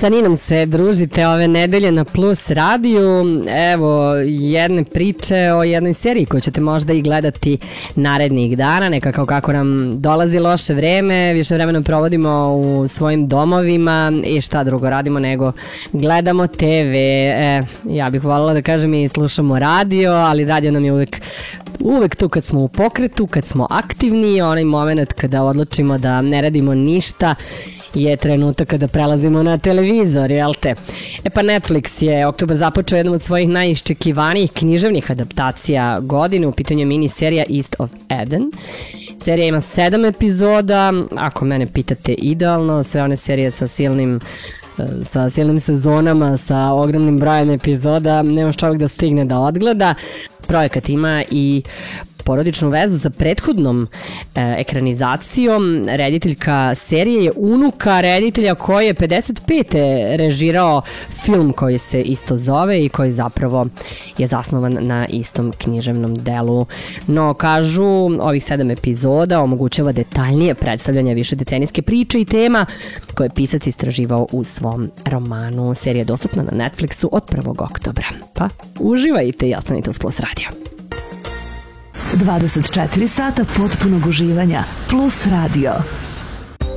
Sa Ninom se družite ove nedelje na Plus radiju. Evo jedne priče o jednoj seriji koju ćete možda i gledati narednih dana. Nekako kako nam dolazi loše vreme, više vremena provodimo u svojim domovima i šta drugo radimo nego gledamo TV. Ja bih voljela da kažem i slušamo radio, ali radio nam je uvek tu kad smo u pokretu, kad smo aktivni, onaj moment kada odlučimo da ne radimo ništa je trenutak kada prelazimo na televizor, jel te? Pa Netflix je oktobar započeo jednom od svojih najiščekivanijih književnih adaptacija godine, u pitanju je miniserija East of Eden. Serija ima 7 epizoda, ako mene pitate idealno, sve one serije sa silnim sezonama, sa ogromnim brojem epizoda, nemaš čovjek da stigne da odgleda. Projekat ima i porodičnu vezu sa prethodnom ekranizacijom. Rediteljka serije je unuka reditelja koji je 55. režirao film koji se isto zove i koji zapravo je zasnovan na istom književnom delu. No, kažu, ovih 7 epizoda omogućava detaljnije predstavljanje višedecenijske priče i tema koje je pisac istraživao u svom romanu. Serija je dostupna na Netflixu od 1. oktobra. Pa uživajte i ostanite uz Plus radio. 24 sata potpunog uživanja. Plus radio.